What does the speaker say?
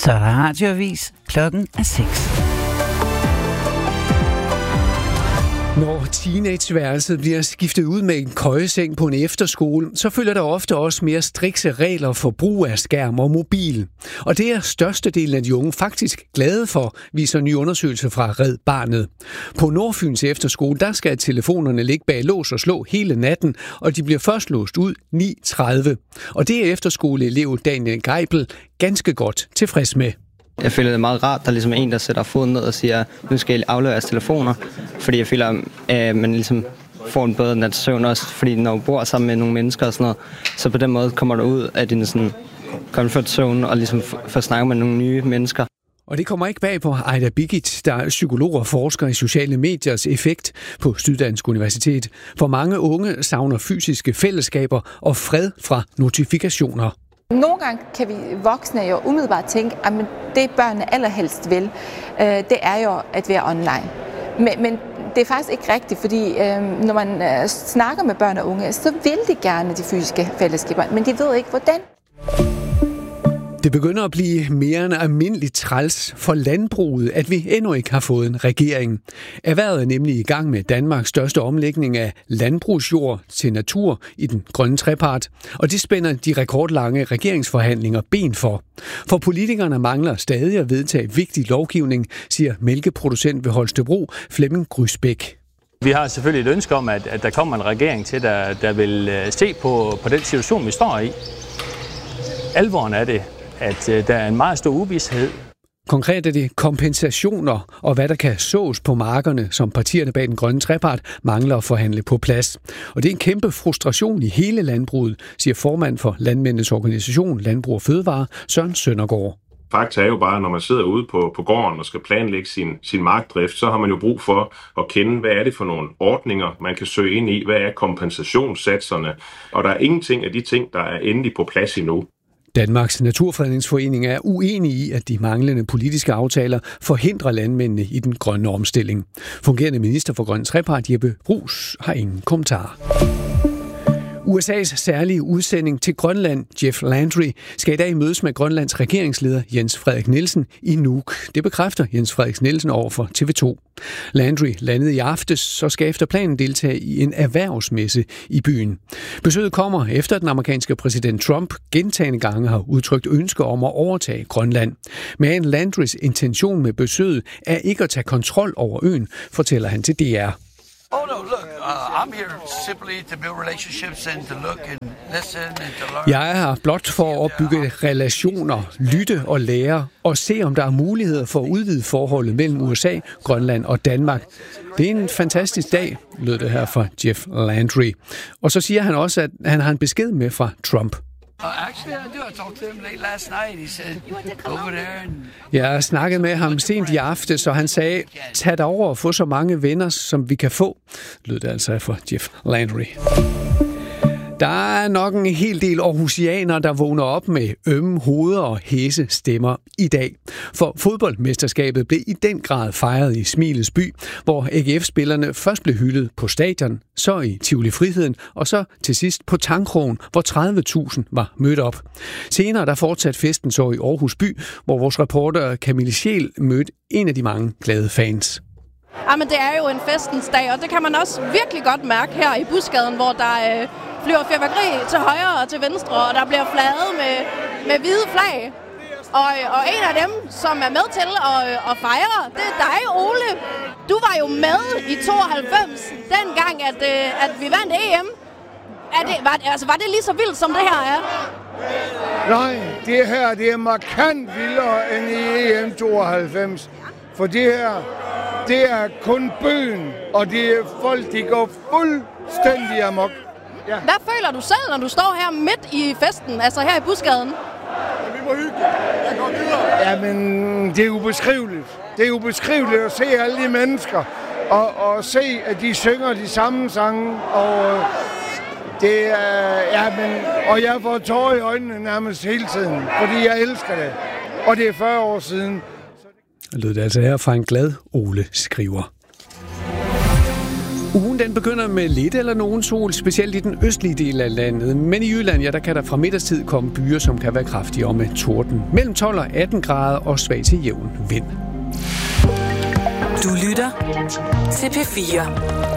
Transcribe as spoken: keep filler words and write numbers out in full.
Så er der radioavis. Klokken er seks. Når teenageværelset bliver skiftet ud med en køjeseng på en efterskole, så følger der ofte også mere strikse regler for brug af skærm og mobil. Og det er størstedelen af de unge faktisk glade for, viser en ny undersøgelse fra Red Barnet. På Nordfyns efterskole, der skal telefonerne ligge bag lås og slå hele natten, og de bliver først låst ud ni tredive. Og det er efterskoleelev Daniel Geibel ganske godt tilfreds med. Jeg føler det meget rart, der er ligesom en, der sætter foden ned og siger, nu skal I aflevere jeres telefoner, fordi jeg føler, at man ligesom får en bedre nats søvn også, fordi når du bor sammen med nogle mennesker og sådan noget, så på den måde kommer du ud af din sådan comfort zone og ligesom får snakket med nogle nye mennesker. Og det kommer ikke bag på Ejda Bigic, der er psykolog og forsker i sociale mediers effekt på Syddansk Universitet. For mange unge savner fysiske fællesskaber og fred fra notifikationer. Nogle gange kan vi voksne jo umiddelbart tænke, at det børnene allerhelst vil, det er jo at være online. Men, men det er faktisk ikke rigtigt, fordi når man snakker med børn og unge, så vil de gerne de fysiske fællesskaber, men de ved ikke hvordan. Det begynder at blive mere end almindeligt træls for landbruget, at vi endnu ikke har fået en regering. Erhvervet er nemlig i gang med Danmarks største omlægning af landbrugsjord til natur i den grønne trepart, og det spænder de rekordlange regeringsforhandlinger ben for. For politikerne mangler stadig at vedtage vigtig lovgivning, siger mælkeproducent ved Holstebro, Flemming Grysbæk. Vi har selvfølgelig et ønske om, at, at der kommer en regering til, der, der vil se på, på den situation, vi står i. Alvoren er det, at der er en meget stor uvished. Konkret er det kompensationer og hvad der kan sås på markerne, som partierne bag den grønne trepart mangler at forhandle på plads. Og det er en kæmpe frustration i hele landbruget, siger formand for Landmændenes Organisation Landbrug og Fødevare, Søren Søndergaard. Fakta er jo bare, når man sidder ude på, på gården og skal planlægge sin, sin markdrift, så har man jo brug for at kende, hvad er det for nogle ordninger, man kan søge ind i, hvad er kompensationssatserne, og der er ingenting af de ting, der er endelig på plads endnu. Danmarks Naturfredningsforening er uenig i, at de manglende politiske aftaler forhindrer landmændene i den grønne omstilling. Fungerende minister for Grøn Trepart, Jeppe Bruus, har ingen kommentar. U S A's særlige udsending til Grønland, Jeff Landry, skal i dag mødes med Grønlands regeringsleder Jens Frederik Nielsen i Nuuk. Det bekræfter Jens Frederik Nielsen over for T V to. Landry landede i aftes og skal efter planen deltage i en erhvervsmesse i byen. Besøget kommer efter, at den amerikanske præsident Trump gentagne gange har udtrykt ønske om at overtage Grønland. Men Landrys intention med besøget er ikke at tage kontrol over øen, fortæller han til D R. Oh no, look, uh, I'm here simply to build relationships and to look and listen and to learn. Jeg er her blot for at opbygge relationer, lytte og lære og se, om der er muligheder for at udvide forholdet mellem U S A, Grønland og Danmark. Det er en fantastisk dag, lød det her fra Jeff Landry. Og så siger han også, at han har en besked med fra Trump. Jeg har snakket med ham sent i aftes, så han sagde, tag dig over og få så mange venner, som vi kan få, lød det altså fra Jeff Landry. Der er nok en hel del aarhusianere, der vågner op med ømme hoveder og hæse stemmer i dag. For fodboldmesterskabet blev i den grad fejret i Smilets by, hvor A G F-spillerne først blev hyldet på stadion, så i Tivoli Friheden og så til sidst på Tangkrogen, hvor tredive tusind var mødt op. Senere der fortsatte festen så i Aarhus by, hvor vores reporter Camille Scheel mødte en af de mange glade fans. Jamen, det er jo en festens dag, og det kan man også virkelig godt mærke her i Busgaden, hvor der øh, flyver fyrværkeri til højre og til venstre, og der bliver flaget med, med hvide flag. Og, og en af dem, som er med til at, at fejre, det er dig, Ole. Du var jo med i tooghalvfems, dengang, at, at vi vandt E M. Er det, var, altså, var det lige så vildt, som det her er? Nej, det her det er markant vildere end i E M tooghalvfems. For det her, det er kun bøgen, og det er folk, de går fuldstændig amok. Ja. Hvad føler du selv, når du står her midt i festen, altså her i Busgaden? Ja, vi må hygge. Jeg går videre. Jamen, det er ubeskriveligt. Det er ubeskriveligt at se alle de mennesker, og, og se, at de synger de samme sange, og det er, ja, men, og jeg får tårer i øjnene nærmest hele tiden, fordi jeg elsker det. Og det er fyrre år siden. Det lød det altså her fra en glad Ole skriver. Ugen den begynder med lidt eller nogen sol, specielt i den østlige del af landet. Men i Jylland, ja, der kan der fra middagstid komme byer, som kan være kraftige og med torden. Mellem tolv og atten grader og svag til jævn vind. Du lytter til P fire.